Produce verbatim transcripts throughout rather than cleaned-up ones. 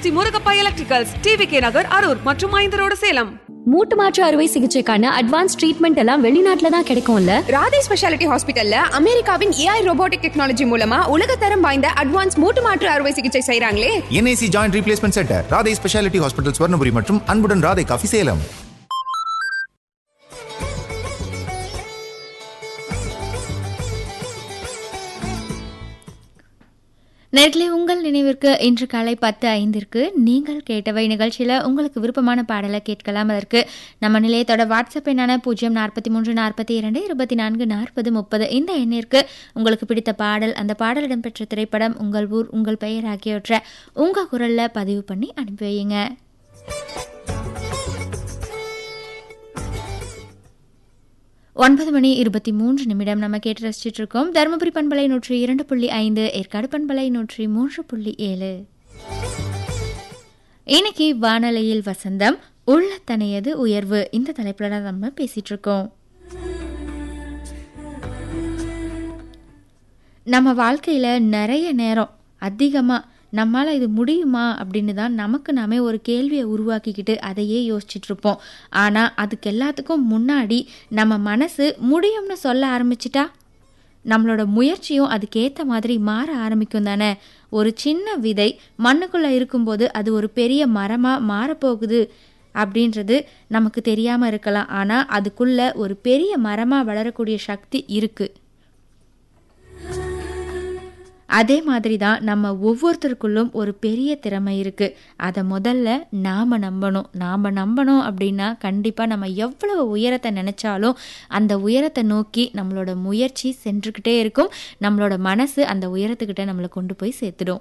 Sri Murugappa electricals, TVK நகர், அரூர் மற்றும் ஐந்து road, Salem. மூட்டு மாற்று அறுவை சிகிச்சைக்கான அட்வான்ஸ் ட்ரீட்மெண்ட் எல்லாம் வெளிநாட்டுல தான் கிடைக்கும்ல. ராதே ஸ்பெஷாலிட்டி ஹாஸ்பிட்டல்ல அமெரிக்காவின் ஏஐ ரோபோட்டிக் டெக்னாலஜி மூலமா உலகத்தரம் வாய்ந்த அட்வான்ஸ் மூட்டு மாற்று அறுவை சிகிச்சை செய்றாங்களே. NIC joint replacement centre, Radhe speciality hospital, Swarnapuri மற்றும் அன்புடன் ராதே காஃபி, சேலம். நேர்களே, உங்கள் நினைவிற்கு இன்று காலை பத்து ஐந்திற்கு நீங்கள் கேட்டவை நிகழ்ச்சியில் உங்களுக்கு விருப்பமான பாடலை கேட்கலாம். அதற்கு நம்ம நிலையத்தோட வாட்ஸ்அப் எண்ணான பூஜ்ஜியம் நாற்பத்தி மூன்று நாற்பத்தி இரண்டு இருபத்தி நான்கு நாற்பது முப்பது இந்த எண்ணிற்கு உங்களுக்கு பிடித்த பாடல், அந்த பாடல் இடம்பெற்ற திரைப்படம், உங்கள் ஊர், உங்கள் பெயர் ஆகியவற்றை உங்கள் குரலில் பதிவு பண்ணி அனுப்பி வையுங்க. ஒன்பது மணி இருபத்தி மூன்று நிமிடம் நம்ம கேட்டு ரசிச்சுட்டு இருக்கோம். தருமபுரி பண்பலை நூற்றி இரண்டு புள்ளி ஐந்து, ஏற்காடு பண்பலை நூற்றி மூன்று புள்ளி ஏழு. இன்னைக்கு வானலையில் வசந்தம், உள்ளத்தனையது உயர்வு, இந்த தலைப்புல தான் நம்ம பேசிட்டு இருக்கோம். நம்ம வாழ்க்கையில நிறைய நேரம் அதிகமா நம்மளால் இது முடியுமா அப்படின்னு தான் நமக்கு நாமே ஒரு கேள்வியை உருவாக்கிக்கிட்டு அதையே யோசிச்சுட்டு இருப்போம். ஆனால் அதுக்கு எல்லாத்துக்கும் முன்னாடி நம்ம மனசு முடியும்னு சொல்ல ஆரம்பிச்சிட்டா நம்மளோட முயற்சியும் அதுக்கேற்ற மாதிரி மாற ஆரம்பிக்கும் தானே. ஒரு சின்ன விதை மண்ணுக்குள்ளே இருக்கும்போது அது ஒரு பெரிய மரமாக மாறப்போகுது அப்படின்றது நமக்கு தெரியாமல் இருக்கலாம். ஆனால் அதுக்குள்ளே ஒரு பெரிய மரமாக வளரக்கூடிய சக்தி இருக்குது. அதே மாதிரி தான் நம்ம ஒவ்வொருத்தருக்குள்ளும் ஒரு பெரிய திறமை இருக்குது. அதை முதல்ல நாம் நம்பணும். நாம் நம்பணும் அப்படின்னா கண்டிப்பாக நம்ம எவ்வளவு உயரத்தை நினச்சாலும் அந்த உயரத்தை நோக்கி நம்மளோட முயற்சி சென்றுக்கிட்டே இருக்கும். நம்மளோட மனசு அந்த உயரத்துக்கிட்ட நம்மளை கொண்டு போய் சேர்த்துடும்.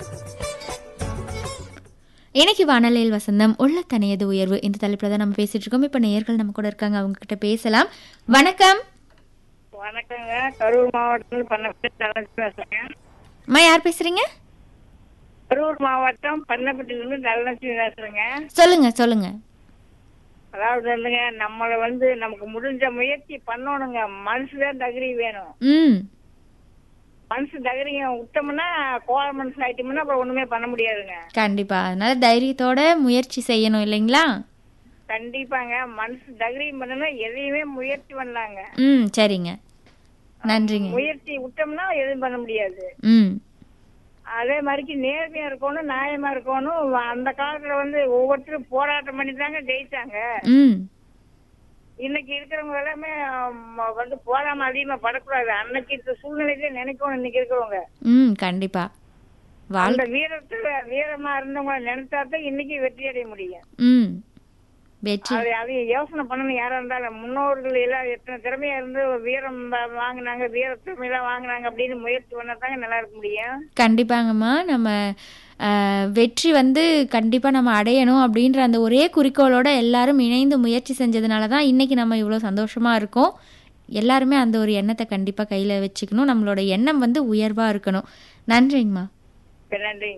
இன்னைக்கு வானலையில் வசந்தம், உள்ளத்தனையது உயர்வு, இந்த தலைப்பில் தான் நம்ம பேசிட்டு இருக்கோம். இப்போ நேயர்கள் நம்ம கூட இருக்காங்க, அவங்க கிட்ட பேசலாம். வணக்கம். வணக்கங்க, கரூர் மாவட்டத்தில் பண்ணப்பட்டு பேசுறேங்க. அம்மா, யார் பேசுறீங்க? கரூர் மாவட்டம் பண்ணப்பட்டிலிருந்து தனலட்சுமி பேசுறேங்க. சொல்லுங்க சொல்லுங்க. அதாவது வந்துங்க, நம்மள வந்து நமக்கு முடிஞ்ச முயற்சி பண்ணணுங்க. மனசுதான் தகுதி வேணும். ம் மனசு தகுதிங்க விட்டோம்னா, கோல மனசு ஆயிட்டோம்னா அப்புறம் ஒண்ணுமே பண்ண முடியாதுங்க. கண்டிப்பா. அதனால தைரியத்தோட முயற்சி செய்யணும் இல்லைங்களா? கண்டிப்பாங்க, மனசு தகுதியும் பண்ணனா எதையுமே முயற்சி பண்ணலாங்க. ம் சரிங்க, நன்றிங்க. முயற்சி விட்டோம்னா எதுவும் பண்ண முடியாது. ம் அதே மாதிரி நேர்மையா இருக்கணும், நியாயமா இருக்கணும். அந்த காலத்துல வந்து ஒவ்வொருத்தரும் போராட்டம் பண்ணி தாங்க ஜெயிச்சாங்க. ம் இன்னைக்கு இருக்கிறவங்க எல்லாமே வந்து போராம அதிகமா படக்கூடாது. அன்னைக்கு இருக்க சூழ்நிலையிலே நினைக்கணும் இன்னைக்கு இருக்கிறவங்க. ம் கண்டிப்பா. அந்த வீரத்துல வீரமா இருந்தவங்க நினைச்சாதான் இன்னைக்கு வெற்றி அடைய முடியும். ம் வெற்றி அது அதையும் யோசனை பண்ணணும். யாரா இருந்தாலும் முன்னோர்கள் எல்லாம் எத்தனை திறமையா இருந்து வீரம் வாங்கினாங்க, வீர திறமையெல்லாம் வாங்கினாங்க அப்படின்னு முயற்சி பண்ணாதாங்க நல்லா இருக்க முடியும். கண்டிப்பாங்கம்மா. நம்ம வெற்றி வந்து கண்டிப்பாக நம்ம அடையணும் அப்படின்ற அந்த ஒரே குறிக்கோளோட எல்லாரும் இணைந்து முயற்சி செஞ்சதுனால தான் இன்றைக்கி நம்ம இவ்வளோ சந்தோஷமாக இருக்கோம். எல்லாருமே அந்த ஒரு எண்ணத்தை கண்டிப்பாக கையில் வச்சுக்கணும். நம்மளோட எண்ணம் வந்து உயர்வாக இருக்கணும். நன்றிங்கம்மா. நன்றி.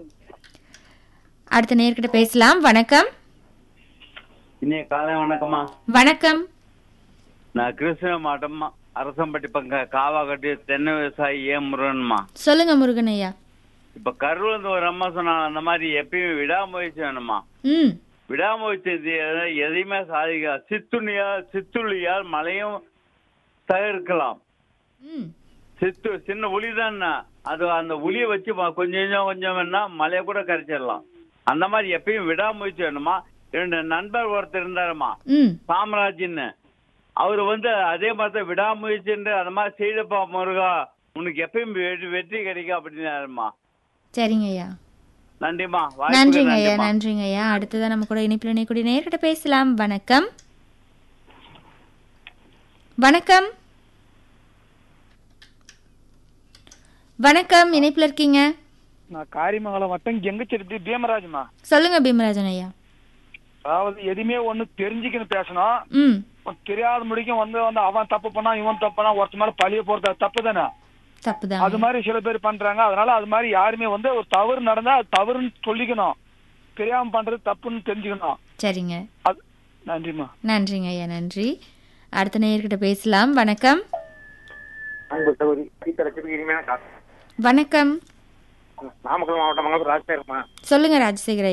அடுத்த நேர்கிட்ட பேசலாம். வணக்கம். இனிய காலை வணக்கம்மா. வணக்கம். நான் கிருஷ்ண மாவட்டம் அரசம்பட்டி பக்கம் காவாக்கட்டி தென்னை விவசாயி ஏ முருகன்மா. சொல்லுங்க முருகன் ஐயா. இப்ப கருவில் ஒரு அம்மா சொன்னாங்க, அந்த மாதிரி எப்பயும் விடாமுயற்சி வேணுமா. ம் விடாமுயற்சி எதையுமே சாதிக்க. சித்துணியால் சித்துளியால் மழையும் தவிர்க்கலாம். ம் சித்து சின்ன உளி தான், அது அந்த உளியை வச்சு கொஞ்சம் கொஞ்சம் கொஞ்சம் வேணா மழையை கூட கரைச்சிடலாம். அந்த மாதிரி எப்பயும் விடாமுயற்சி வேணுமா. ரெண்டு நண்பர் ஒருத்தர் இருந்தாருமா, சாம்ராஜ்ன்னு. அவரு வந்து அதே மாதிரி விடாமுயற்சின்னு அந்த மாதிரி செய்தப்பா முருகா உனக்கு எப்பயும் வெற்றி கிடைக்கும் அப்படின்னாருமா. சரிங்க ஐயா, நன்றிமா. நன்றிங்க ஐயா, நன்றிங்க ஐயா. அடுத்ததான் நம்ம கூட இணைப்பில் இணைக்கூடிய நேர்கிட்ட பேசலாம். வணக்கம். வணக்கம் வணக்கம் இணைப்பில் இருக்கீங்க. நான் காரிமங்கலம் வட்டம் கெங்கச்செருத்தி பீமராஜ்மா. சொல்லுங்க பீமராஜன் ஐயா. அதாவது எதுவுமே ஒண்ணு தெரிஞ்சுக்கணும் பேசணும். ம் தெரியாத முடிக்கும் வந்து வந்து அவன் தப்பு பண்ணா இவன் தப்பு பண்ணா ஒருத்த மேல பழிய போறது தப்பு தானே. தப்புதான். அது மாதிரி சில பேர் பண்றாங்க. அதனால அது மாதிரி யாருமே வந்து ஒரு தவறு நடந்தா அது தவறுன்னு சொல்லிக்கணும். தெரியாம பண்றது தப்புன்னு தெரிஞ்சுக்கணும். சரிங்க, நன்றிமா. நன்றிங்க ஐயா, நன்றி. அடுத்த நேயர்கிட்ட பேசலாம். வணக்கம். வணக்கம். நாமக்கல் மாவட்டம் ராஜசேகரமா. சொல்லுங்க ராஜசேகர.